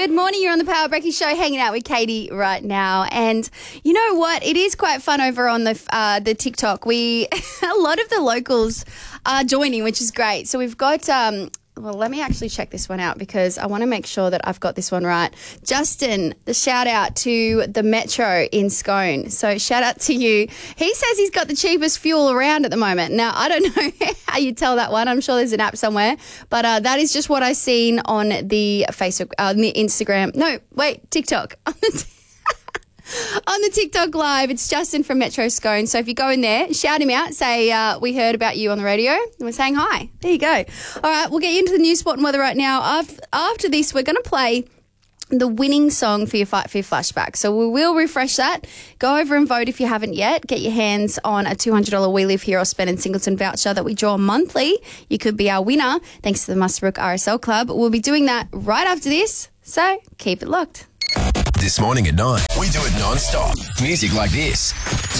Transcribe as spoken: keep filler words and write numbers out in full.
Good morning. You're on the Power Brecky Show, hanging out with Katie right now. And you know what? It is quite fun over on the uh, the TikTok. We a lot of the locals are joining, which is great. So we've got. Um, Well, let me actually check this one out because I want to make sure that I've got this one right. Justin, the shout out to the Metro in Scone. So shout out to you. He says he's got the cheapest fuel around at the moment. Now, I don't know how you tell that one. I'm sure there's an app somewhere. But uh, that is just what I've seen on the Facebook, uh, on the Instagram. No, wait, TikTok. On the TikTok live, it's Justin from Metro Scone. So if you go in there, shout him out, say uh, we heard about you on the radio, and we're saying hi. There you go. All right, we'll get you into the news, sport and weather right now. After, after this, we're going to play the winning song for your Fight Fear Flashback. So we will refresh that. Go over and vote if you haven't yet. Get your hands on a two hundred dollars We Live Here or Spend in Singleton voucher that we draw monthly. You could be our winner thanks to the Muswellbrook R S L Club. We'll be doing that right after this, so keep it locked. This morning at nine, we do it non-stop. Music like this.